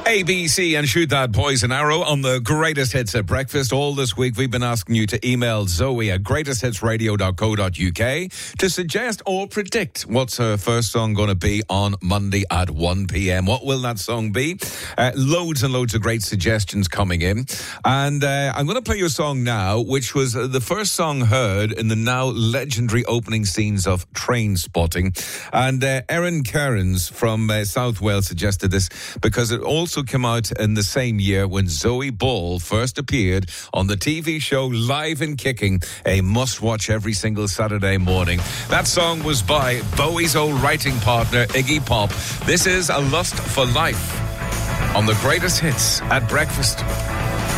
ABC and Shoot That Poison Arrow on the greatest hits at breakfast. All this week we've been asking you to email Zoe at greatesthitsradio.co.uk to suggest or predict what's her first song going to be on Monday at 1 p.m. What will that song be? Loads and loads of great suggestions coming in. And I'm going to play you a song now, which was the first song heard in the now legendary opening scenes of Trainspotting. And Erin Kearns from South Wales suggested this because it also came out in the same year when Zoe Ball first appeared on the TV show Live and Kicking, a must-watch every single Saturday morning. That song was by Bowie's old writing partner, Iggy Pop. This is A Lust for Life on the greatest hits at breakfast.